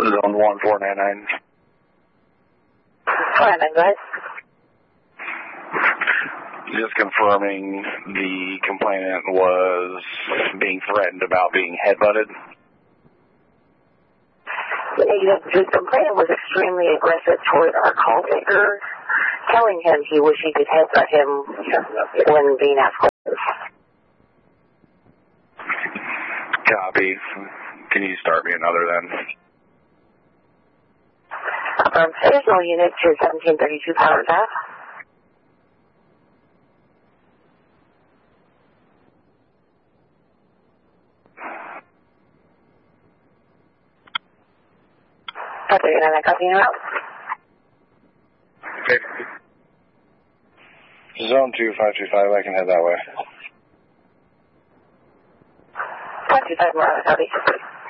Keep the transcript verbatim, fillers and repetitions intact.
Zone one four nine nine. four nine nine, go ahead. Just confirming the complainant was being threatened about being headbutted. The complainant was extremely aggressive toward our call taker, telling him he wished he could headbutt him when being asked questions. Copy. Can you start me another then? Um, additional unit to seventeen thirty-two Powers Ave. Copy, and I'm copying out. Okay. Zone two five two five, I can head that way. five two five, more, copy.